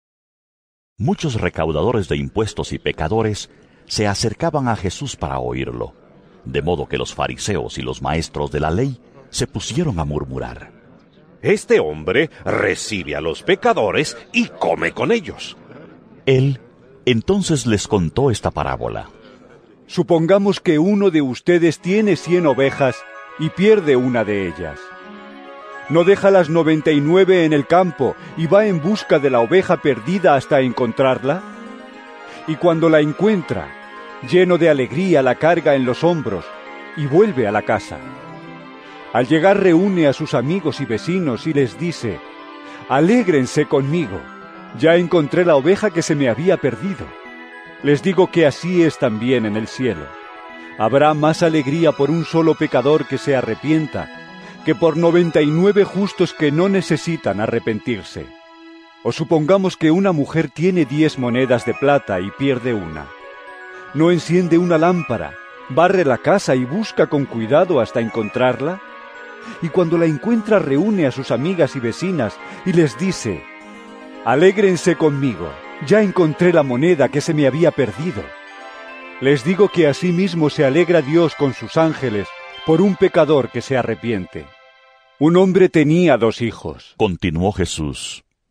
Speaker 2: Muchos recaudadores de impuestos y pecadores se acercaban a Jesús para oírlo, de modo que los fariseos y los maestros de la ley se pusieron a murmurar:
Speaker 9: Este hombre recibe a los pecadores y come con ellos.
Speaker 2: Él entonces les contó esta parábola.
Speaker 1: Supongamos que uno de ustedes tiene cien ovejas y pierde una de ellas. ¿No deja las noventa y nueve en el campo y va en busca de la oveja perdida hasta encontrarla? Y cuando la encuentra, lleno de alegría la carga en los hombros y vuelve a la casa. Al llegar reúne a sus amigos y vecinos y les dice: Alégrense conmigo, ya encontré la oveja que se me había perdido. Les digo que así es también en el cielo. Habrá más alegría por un solo pecador que se arrepienta que por noventa y nueve justos que no necesitan arrepentirse. O supongamos que una mujer tiene diez monedas de plata y pierde una. ¿No enciende una lámpara, barre la casa y busca con cuidado hasta encontrarla? Y cuando la encuentra reúne a sus amigas y vecinas y les dice: Alégrense conmigo, ya encontré la moneda que se me había perdido. Les digo que asimismo se alegra Dios con sus ángeles por un pecador que se arrepiente. Un hombre tenía dos hijos.
Speaker 2: Continuó Jesús: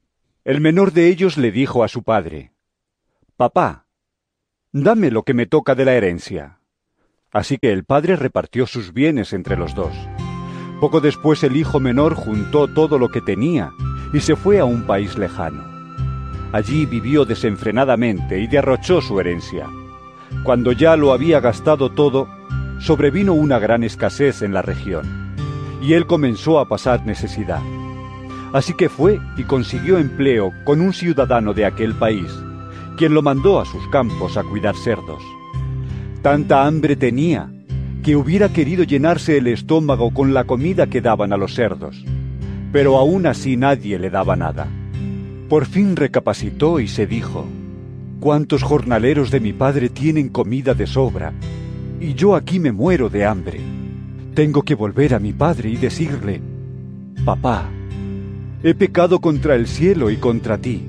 Speaker 1: El menor de ellos le dijo a su padre: «Papá, dame lo que me toca de la herencia». Así que el padre repartió sus bienes entre los dos. Poco después el hijo menor juntó todo lo que tenía y se fue a un país lejano. Allí vivió desenfrenadamente y derrochó su herencia. Cuando ya lo había gastado todo, sobrevino una gran escasez en la región, y él comenzó a pasar necesidad. Así que fue y consiguió empleo con un ciudadano de aquel país, quien lo mandó a sus campos a cuidar cerdos. Tanta hambre tenía que hubiera querido llenarse el estómago con la comida que daban a los cerdos, pero aún así nadie le daba nada. Por fin recapacitó y se dijo: «¿Cuántos jornaleros de mi padre tienen comida de sobra? Y yo aquí me muero de hambre. Tengo que volver a mi padre y decirle: Papá, he pecado contra el cielo y contra ti.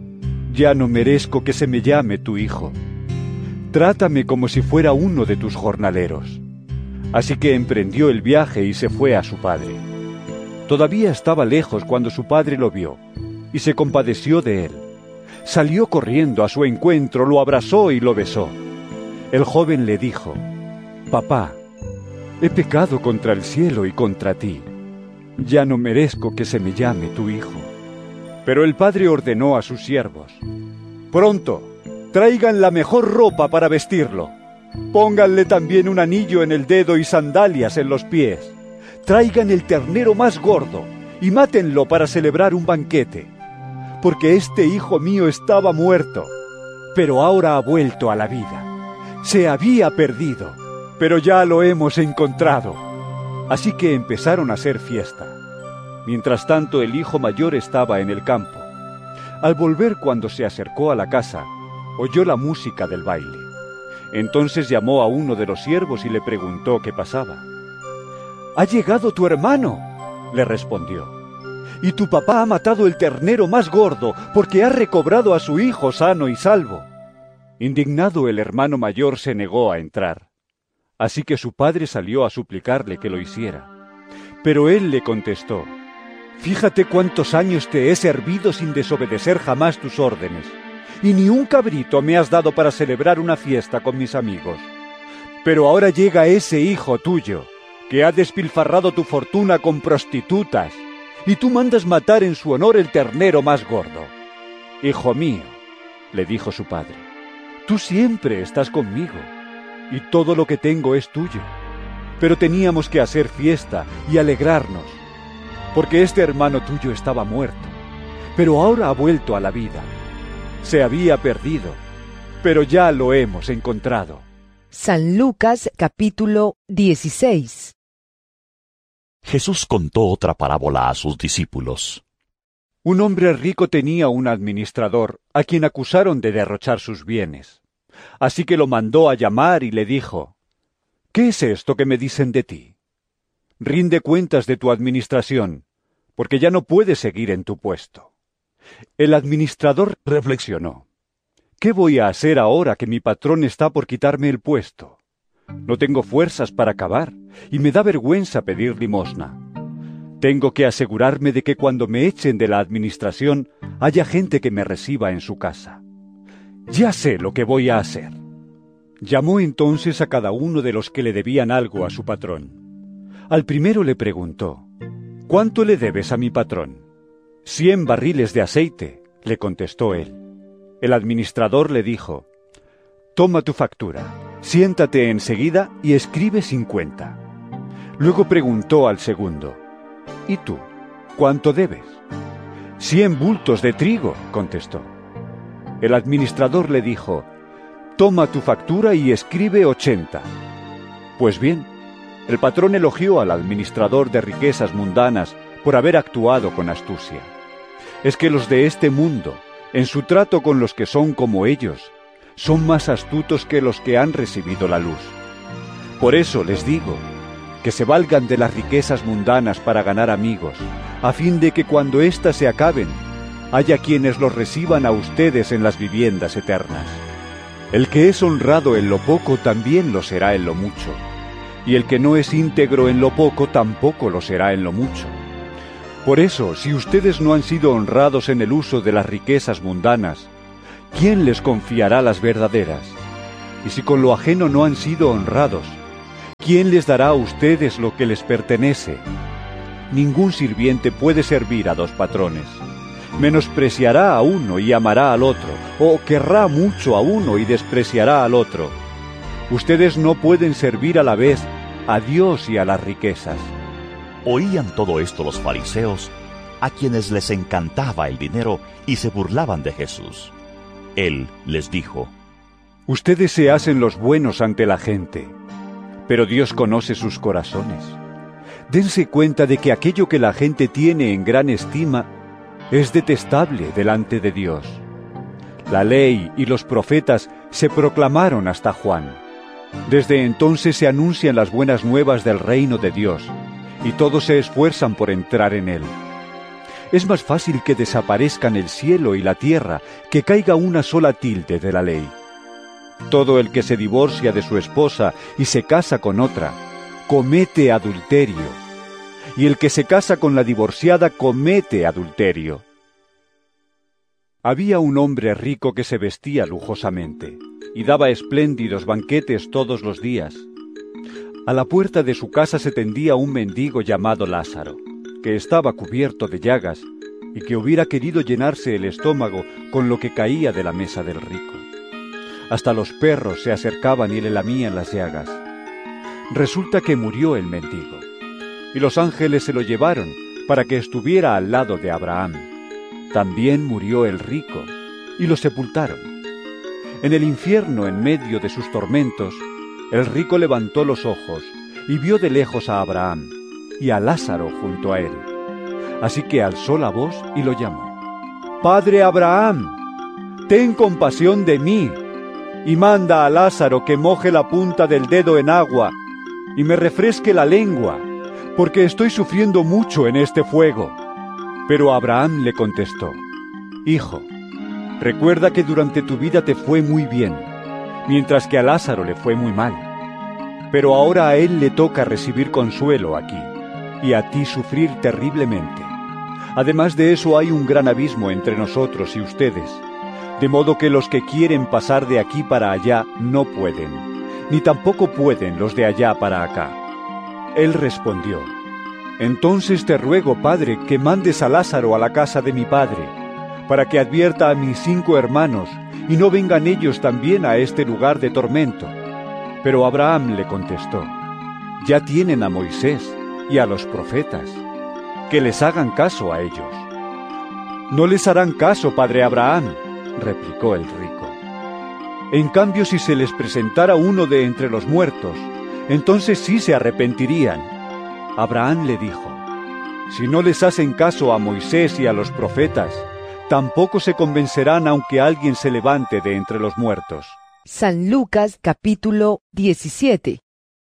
Speaker 1: Ya no merezco que se me llame tu hijo. Trátame como si fuera uno de tus jornaleros». Así que emprendió el viaje y se fue a su padre. Todavía estaba lejos cuando su padre lo vio, y se compadeció de él. Salió corriendo a su encuentro, lo abrazó y lo besó. El joven le dijo: «Papá, he pecado contra el cielo y contra ti. Ya no merezco que se me llame tu hijo». Pero el padre ordenó a sus siervos: «Pronto, traigan la mejor ropa para vestirlo. Pónganle también un anillo en el dedo y sandalias en los pies. Traigan el ternero más gordo y mátenlo para celebrar un banquete. Porque este hijo mío estaba muerto, pero ahora ha vuelto a la vida. Se había perdido, pero ya lo hemos encontrado». Así que empezaron a hacer fiesta. Mientras tanto, el hijo mayor estaba en el campo. Al volver, cuando se acercó a la casa, oyó la música del baile. Entonces llamó a uno de los siervos y le preguntó qué pasaba. «¿Ha llegado tu hermano?», le respondió. «Y tu papá ha matado el ternero más gordo porque ha recobrado a su hijo sano y salvo». Indignado, el hermano mayor se negó a entrar. Así que su padre salió a suplicarle que lo hiciera. Pero él le contestó: «Fíjate cuántos años te he servido sin desobedecer jamás tus órdenes, y ni un cabrito me has dado para celebrar una fiesta con mis amigos. Pero ahora llega ese hijo tuyo, que ha despilfarrado tu fortuna con prostitutas, y tú mandas matar en su honor el ternero más gordo». «Hijo mío», le dijo su padre, «tú siempre estás conmigo, y todo lo que tengo es tuyo. Pero teníamos que hacer fiesta y alegrarnos, porque este hermano tuyo estaba muerto, pero ahora ha vuelto a la vida. Se había perdido, pero ya lo hemos encontrado».
Speaker 6: San Lucas capítulo dieciséis.
Speaker 2: Jesús contó otra parábola a sus discípulos.
Speaker 1: Un hombre rico tenía un administrador a quien acusaron de derrochar sus bienes. Así que lo mandó a llamar y le dijo: «¿Qué es esto que me dicen de ti? Rinde cuentas de tu administración, porque ya no puedes seguir en tu puesto». El administrador reflexionó: «¿Qué voy a hacer ahora que mi patrón está por quitarme el puesto? No tengo fuerzas para acabar y me da vergüenza pedir limosna. Tengo que asegurarme de que cuando me echen de la administración haya gente que me reciba en su casa. Ya sé lo que voy a hacer». Llamó entonces a cada uno de los que le debían algo a su patrón. Al primero le preguntó: «¿Cuánto le debes a mi patrón?». «Cien barriles de aceite», le contestó él. El administrador le dijo: «Toma tu factura, siéntate enseguida y escribe cincuenta». Luego preguntó al segundo: «¿Y tú, cuánto debes?». «Cien bultos de trigo», contestó. El administrador le dijo: «Toma tu factura y escribe ochenta». Pues bien, el patrón elogió al administrador de riquezas mundanas por haber actuado con astucia. Es que los de este mundo, en su trato con los que son como ellos, son más astutos que los que han recibido la luz. Por eso les digo, que se valgan de las riquezas mundanas para ganar amigos, a fin de que cuando éstas se acaben, haya quienes los reciban a ustedes en las viviendas eternas. El que es honrado en lo poco también lo será en lo mucho, y el que no es íntegro en lo poco tampoco lo será en lo mucho. Por eso, si ustedes no han sido honrados en el uso de las riquezas mundanas, ¿quién les confiará las verdaderas? Y si con lo ajeno no han sido honrados, ¿quién les dará a ustedes lo que les pertenece? Ningún sirviente puede servir a dos patrones. Menospreciará a uno y amará al otro, o querrá mucho a uno y despreciará al otro. Ustedes no pueden servir a la vez a Dios y a las riquezas.
Speaker 2: Oían todo esto los fariseos, a quienes les encantaba el dinero y se burlaban de Jesús. Él les dijo:
Speaker 1: Ustedes se hacen los buenos ante la gente, pero Dios conoce sus corazones. Dense cuenta de que aquello que la gente tiene en gran estima es detestable delante de Dios. La ley y los profetas se proclamaron hasta Juan. Desde entonces se anuncian las buenas nuevas del reino de Dios, y todos se esfuerzan por entrar en él. Es más fácil que desaparezcan el cielo y la tierra que caiga una sola tilde de la ley. Todo el que se divorcia de su esposa y se casa con otra, comete adulterio, y el que se casa con la divorciada comete adulterio. Había un hombre rico que se vestía lujosamente, y daba espléndidos banquetes todos los días. A la puerta de su casa se tendía un mendigo llamado Lázaro, que estaba cubierto de llagas, y que hubiera querido llenarse el estómago con lo que caía de la mesa del rico. Hasta los perros se acercaban y le lamían las llagas. Resulta que murió el mendigo, y los ángeles se lo llevaron para que estuviera al lado de Abraham. También murió el rico, y lo sepultaron. En el infierno, en medio de sus tormentos, el rico levantó los ojos y vio de lejos a Abraham y a Lázaro junto a él. Así que alzó la voz y lo llamó: «Padre Abraham, ten compasión de mí, y manda a Lázaro que moje la punta del dedo en agua y me refresque la lengua, porque estoy sufriendo mucho en este fuego». Pero Abraham le contestó: «Hijo, recuerda que durante tu vida te fue muy bien, mientras que a Lázaro le fue muy mal. Pero ahora a él le toca recibir consuelo aquí, y a ti sufrir terriblemente. Además de eso hay un gran abismo entre nosotros y ustedes, de modo que los que quieren pasar de aquí para allá no pueden, ni tampoco pueden los de allá para acá». Él respondió: «Entonces te ruego, padre, que mandes a Lázaro a la casa de mi padre, para que advierta a mis cinco hermanos, y no vengan ellos también a este lugar de tormento». Pero Abraham le contestó: «Ya tienen a Moisés y a los profetas, que les hagan caso a ellos». «No les harán caso, padre Abraham», replicó el rico. «En cambio, si se les presentara uno de entre los muertos, entonces sí se arrepentirían». Abraham le dijo: «Si no les hacen caso a Moisés y a los profetas, tampoco se convencerán aunque alguien se levante de entre los muertos».
Speaker 6: San Lucas capítulo diecisiete.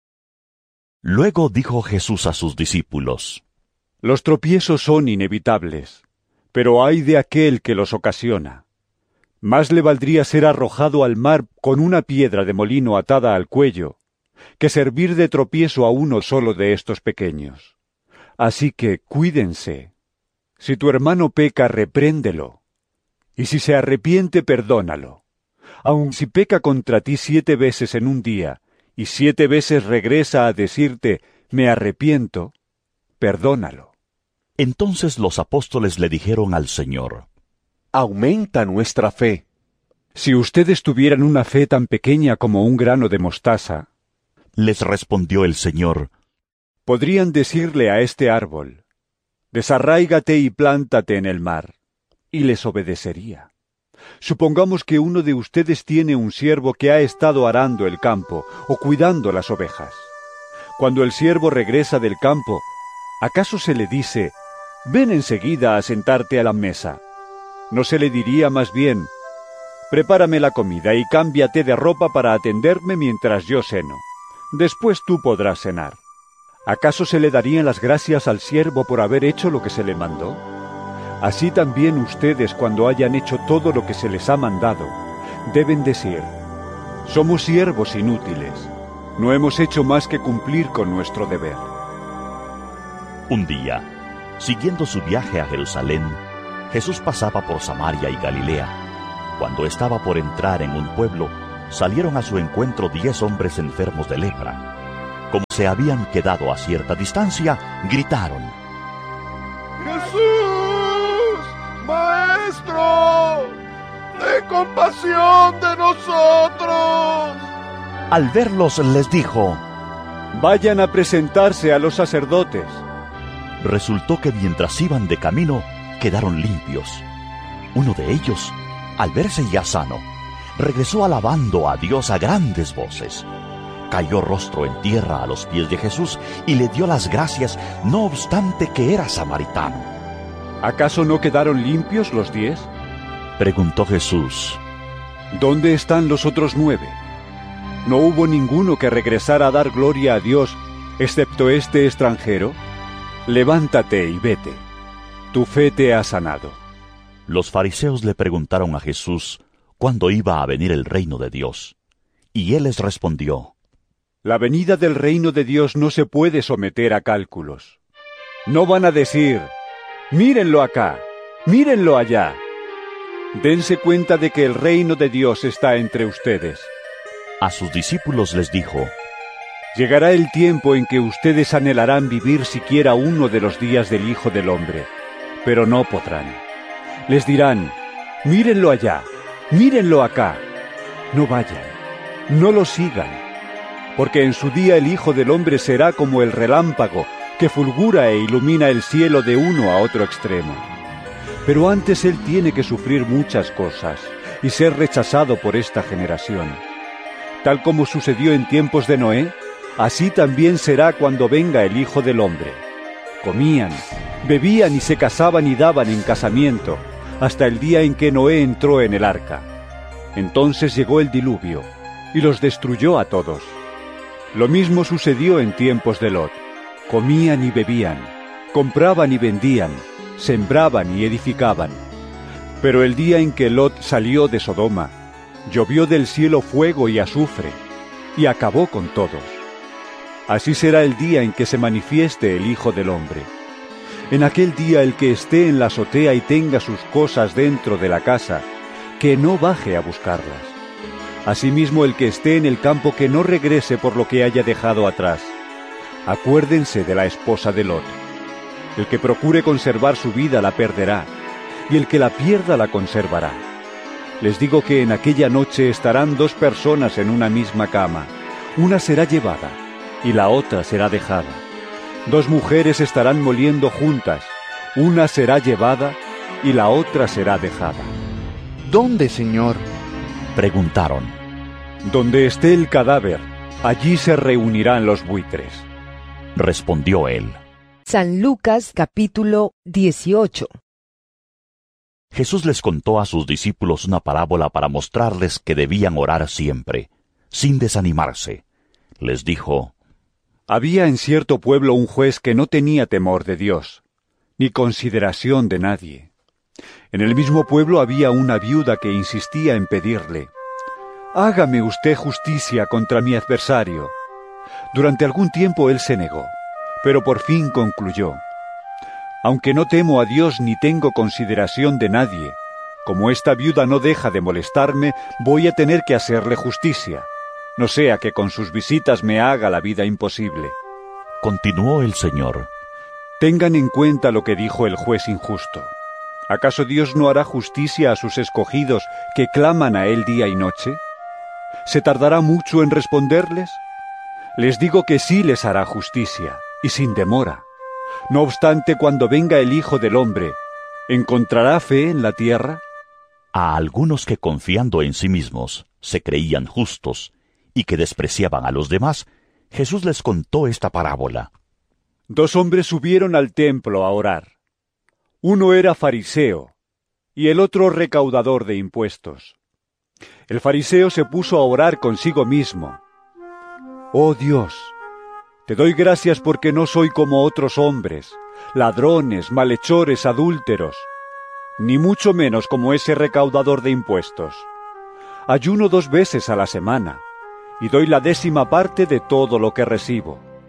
Speaker 2: Luego dijo Jesús a sus discípulos:
Speaker 1: Los tropiezos son inevitables, pero ay de aquel que los ocasiona. Más le valdría ser arrojado al mar con una piedra de molino atada al cuello, que servir de tropiezo a uno solo de estos pequeños. Así que cuídense. Si tu hermano peca, repréndelo, y si se arrepiente, perdónalo. Aun si peca contra ti siete veces en un día, y siete veces regresa a decirte, me arrepiento, perdónalo.
Speaker 2: Entonces los apóstoles le dijeron al Señor:
Speaker 10: Aumenta nuestra fe.
Speaker 1: Si ustedes tuvieran una fe tan pequeña como un grano de mostaza,
Speaker 2: les respondió el Señor,
Speaker 1: podrían decirle a este árbol, desarráigate y plántate en el mar, y les obedecería. Supongamos que uno de ustedes tiene un siervo que ha estado arando el campo o cuidando las ovejas. Cuando el siervo regresa del campo, ¿acaso se le dice, ven enseguida a sentarte a la mesa? ¿No se le diría más bien, prepárame la comida y cámbiate de ropa para atenderme mientras yo ceno? Después tú podrás cenar. ¿Acaso se le darían las gracias al siervo por haber hecho lo que se le mandó? Así también ustedes, cuando hayan hecho todo lo que se les ha mandado, deben decir, somos siervos inútiles, no hemos hecho más que cumplir con nuestro deber.
Speaker 2: Un día, Siguiendo su viaje a Jerusalén, Jesús pasaba por Samaria y Galilea. Cuando estaba por entrar en un pueblo, salieron a su encuentro diez hombres enfermos de lepra. Como se habían quedado a cierta distancia, gritaron:
Speaker 4: ¡Jesús, Maestro, ten compasión de nosotros!
Speaker 2: Al verlos les dijo:
Speaker 1: Vayan a presentarse a los sacerdotes.
Speaker 2: Resultó que mientras iban de camino, quedaron limpios. Uno de ellos, al verse ya sano, regresó alabando a Dios a grandes voces. Cayó rostro en tierra a los pies de Jesús y le dio las gracias, no obstante que era samaritano.
Speaker 1: ¿Acaso no quedaron limpios los diez?
Speaker 2: Preguntó Jesús.
Speaker 1: ¿Dónde están los otros nueve? ¿No hubo ninguno que regresara a dar gloria a Dios, excepto este extranjero? Levántate y vete. Tu fe te ha sanado.
Speaker 2: Los fariseos le preguntaron a Jesús cuándo iba a venir el reino de Dios. Y él les respondió:
Speaker 1: La venida del reino de Dios no se puede someter a cálculos. No van a decir: mírenlo acá, mírenlo allá. Dense cuenta de que el reino de Dios está entre ustedes.
Speaker 2: A sus discípulos les dijo:
Speaker 1: Llegará el tiempo en que ustedes anhelarán vivir siquiera uno de los días del Hijo del Hombre, pero no podrán. Les dirán: mírenlo allá, mírenlo acá. No vayan, no lo sigan, porque en su día el Hijo del Hombre será como el relámpago que fulgura e ilumina el cielo de uno a otro extremo. Pero antes él tiene que sufrir muchas cosas y ser rechazado por esta generación. Tal como sucedió en tiempos de Noé, así también será cuando venga el Hijo del Hombre. Comían, bebían y se casaban y daban en casamiento, hasta el día en que Noé entró en el arca. Entonces llegó el diluvio, y los destruyó a todos. Lo mismo sucedió en tiempos de Lot. Comían y bebían, compraban y vendían, sembraban y edificaban. Pero el día en que Lot salió de Sodoma, llovió del cielo fuego y azufre, y acabó con todos. Así será el día en que se manifieste el Hijo del Hombre. En aquel día el que esté en la azotea y tenga sus cosas dentro de la casa, que no baje a buscarlas. Asimismo el que esté en el campo, que no regrese por lo que haya dejado atrás. Acuérdense de la esposa de Lot. El que procure conservar su vida la perderá, y el que la pierda la conservará. Les digo que en aquella noche estarán dos personas en una misma cama. Una será llevada, y la otra será dejada. Dos mujeres estarán moliendo juntas. Una será llevada, y la otra será dejada.
Speaker 7: ¿Dónde, Señor?
Speaker 2: Preguntaron.
Speaker 1: Donde esté el cadáver, allí se reunirán los buitres.
Speaker 2: Respondió él.
Speaker 6: San Lucas capítulo dieciocho.
Speaker 2: Jesús les contó a sus discípulos una parábola para mostrarles que debían orar siempre, sin desanimarse. Les dijo:
Speaker 1: Había en cierto pueblo un juez que no tenía temor de Dios, ni consideración de nadie. En el mismo pueblo había una viuda que insistía en pedirle: «Hágame usted justicia contra mi adversario». Durante algún tiempo él se negó, pero por fin concluyó: «Aunque no temo a Dios ni tengo consideración de nadie, como esta viuda no deja de molestarme, voy a tener que hacerle justicia, no sea que con sus visitas me haga la vida imposible».
Speaker 2: Continuó el Señor:
Speaker 1: Tengan en cuenta lo que dijo el juez injusto. ¿Acaso Dios no hará justicia a sus escogidos que claman a Él día y noche? ¿Se tardará mucho en responderles? Les digo que sí les hará justicia, y sin demora. No obstante, cuando venga el Hijo del Hombre, ¿encontrará fe en la tierra?
Speaker 2: A algunos que confiando en sí mismos se creían justos y que despreciaban a los demás, Jesús les contó esta parábola.
Speaker 1: Dos hombres subieron al templo a orar. Uno era fariseo y el otro recaudador de impuestos. El fariseo se puso a orar consigo mismo. «Oh Dios, te doy gracias porque no soy como otros hombres, ladrones, malhechores, adúlteros, ni mucho menos como ese recaudador de impuestos. Ayuno dos veces a la semana y doy la décima parte de todo lo que recibo.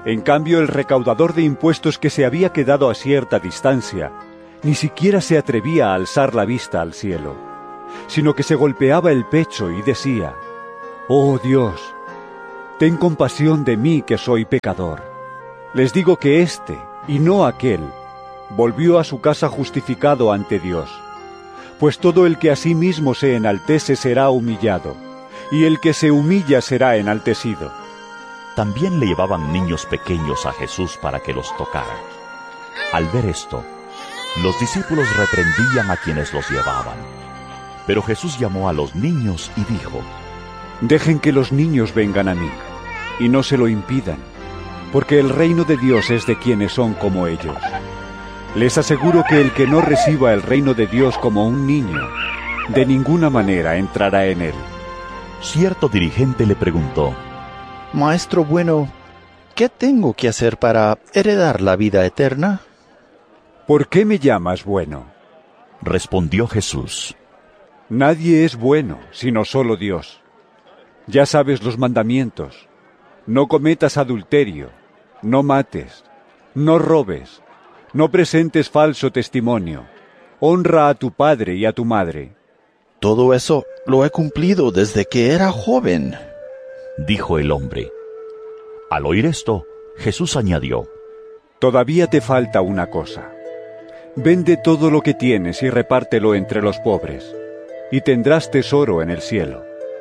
Speaker 1: En cambio, el recaudador de impuestos, que se había quedado a cierta distancia, ni siquiera se atrevía a alzar la vista al cielo, sino que se golpeaba el pecho y decía: «Oh Dios, ten compasión de mí, que soy pecador». Les digo que éste, y no aquel, volvió a su casa justificado ante Dios. Pues todo el que a sí mismo se enaltece será humillado, y el que se humilla será enaltecido.
Speaker 2: También le llevaban niños pequeños a Jesús para que los tocara. Al ver esto, los discípulos reprendían a quienes los llevaban. Pero Jesús llamó a los niños y dijo:
Speaker 1: «Dejen que los niños vengan a mí, y no se lo impidan, porque el reino de Dios es de quienes son como ellos. Les aseguro que el que no reciba el reino de Dios como un niño, de ninguna manera entrará en él».
Speaker 2: Cierto dirigente le preguntó:
Speaker 11: «Maestro bueno, ¿qué tengo que hacer para heredar la vida eterna?»
Speaker 1: «¿Por qué me llamas bueno?»,
Speaker 2: respondió Jesús.
Speaker 1: «Nadie es bueno, sino solo Dios. Ya sabes los mandamientos: no cometas adulterio, no mates, no robes, no presentes falso testimonio, honra a tu padre y a tu madre».
Speaker 11: «Todo eso lo he cumplido desde que era joven»,
Speaker 2: dijo el hombre. Al oír esto, Jesús añadió:
Speaker 1: «Todavía te falta una cosa. Vende todo lo que tienes y repártelo entre los pobres, y tendrás tesoro en el cielo.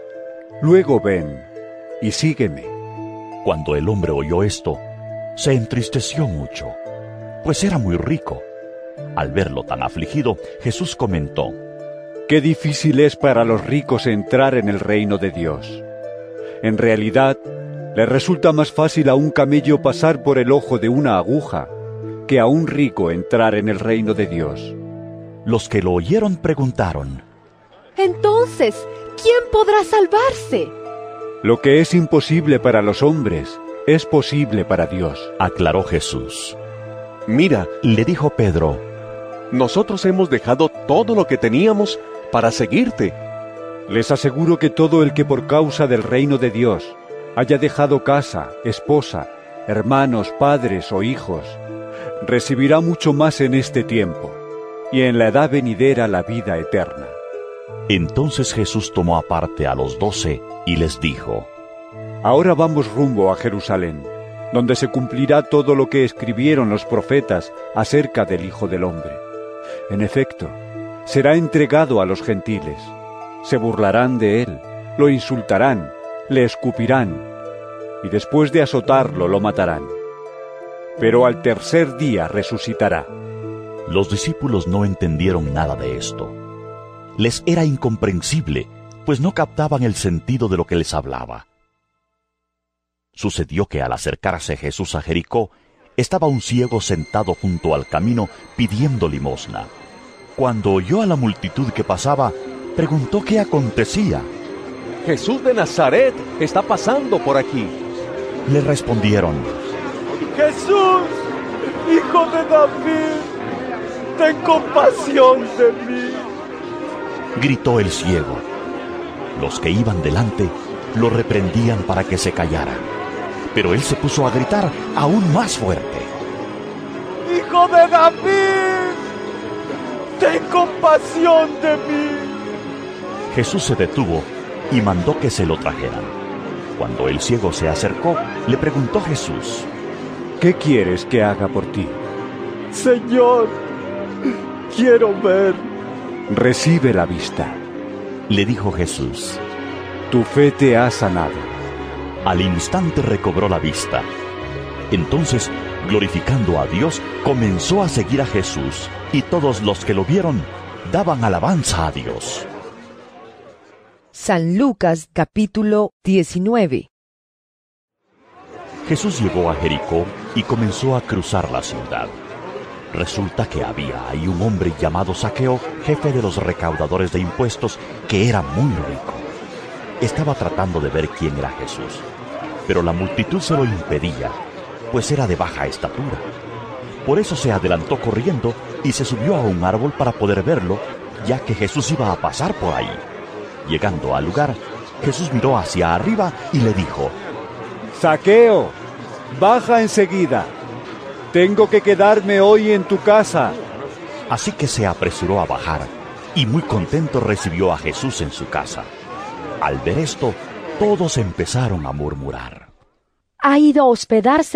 Speaker 1: Luego ven y sígueme».
Speaker 2: Cuando el hombre oyó esto, se entristeció mucho, pues era muy rico. Al verlo tan afligido, Jesús comentó:
Speaker 1: «Qué difícil es para los ricos entrar en el reino de Dios. En realidad, le resulta más fácil a un camello pasar por el ojo de una aguja que a un rico entrar en el reino de Dios».
Speaker 2: Los que lo oyeron preguntaron:
Speaker 5: Entonces, ¿quién podrá salvarse?
Speaker 1: «Lo que es imposible para los hombres es posible para Dios»,
Speaker 2: aclaró Jesús.
Speaker 10: «Mira»,
Speaker 2: le dijo Pedro,
Speaker 10: «nosotros hemos dejado todo lo que teníamos para seguirte».
Speaker 1: Les aseguro que todo el que por causa del reino de Dios haya dejado casa, esposa, hermanos, padres o hijos, recibirá mucho más en este tiempo, y en la edad venidera la vida eterna.
Speaker 2: Entonces Jesús tomó aparte a los doce y les dijo:
Speaker 1: Ahora vamos rumbo a Jerusalén, donde se cumplirá todo lo que escribieron los profetas acerca del Hijo del Hombre. En efecto, será entregado a los gentiles. Se burlarán de él, lo insultarán, le escupirán, y después de azotarlo lo matarán. Pero al tercer día resucitará.
Speaker 2: Los discípulos no entendieron nada de esto. Les era incomprensible, pues no captaban el sentido de lo que les hablaba. Sucedió que al acercarse Jesús a Jericó, estaba un ciego sentado junto al camino pidiendo limosna. Cuando oyó a la multitud que pasaba, preguntó qué acontecía.
Speaker 10: «Jesús de Nazaret está pasando por aquí».
Speaker 2: Le respondieron:
Speaker 3: «Jesús, hijo de David, ten compasión de mí».
Speaker 2: Gritó el ciego. Los que iban delante lo reprendían para que se callara, pero él se puso a gritar aún más fuerte:
Speaker 3: «Hijo de David, ten compasión de mí».
Speaker 2: Jesús se detuvo y mandó que se lo trajeran. Cuando el ciego se acercó, le preguntó Jesús:
Speaker 1: ¿Qué quieres que haga por ti?
Speaker 3: «Señor, quiero ver».
Speaker 1: «Recibe la vista»,
Speaker 2: le dijo Jesús.
Speaker 1: «Tu fe te ha sanado».
Speaker 2: Al instante recobró la vista. Entonces, glorificando a Dios, comenzó a seguir a Jesús, y todos los que lo vieron daban alabanza a Dios.
Speaker 6: San Lucas capítulo diecinueve.
Speaker 2: Jesús llegó a Jericó y comenzó a cruzar la ciudad. Resulta que había ahí un hombre llamado Zaqueo, jefe de los recaudadores de impuestos, que era muy rico. Estaba tratando de ver quién era Jesús, pero la multitud se lo impedía, pues era de baja estatura. Por eso se adelantó corriendo y se subió a un árbol para poder verlo, ya que Jesús iba a pasar por ahí. Llegando al lugar, Jesús miró hacia arriba y le dijo:
Speaker 1: «Zaqueo, baja enseguida. Tengo que quedarme hoy en tu casa.
Speaker 2: Así que se apresuró a bajar, y muy contento recibió a Jesús en su casa. Al ver esto, todos empezaron a murmurar.
Speaker 5: Ha ido a hospedarse